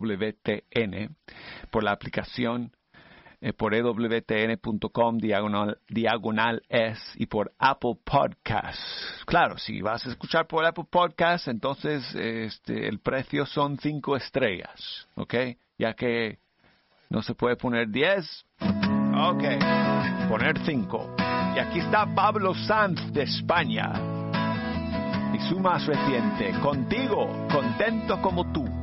EWTN, por la aplicación, por ewtn.com /es y por Apple Podcasts. Claro, si vas a escuchar por Apple Podcasts, entonces el precio son 5 estrellas, ¿ok? Ya que no se puede poner 10, ok, poner 5. Y aquí está Pablo Sanz de España y su más reciente, Contigo, contento como tú.